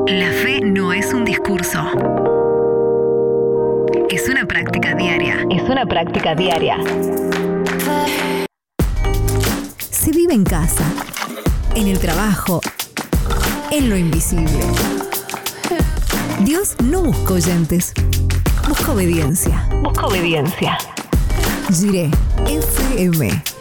La fe no es un discurso. Es una práctica diaria. Es una práctica diaria. Se vive en casa, en el trabajo, en lo invisible. Dios no busca oyentes, busca obediencia. Busca obediencia. Jiré FM.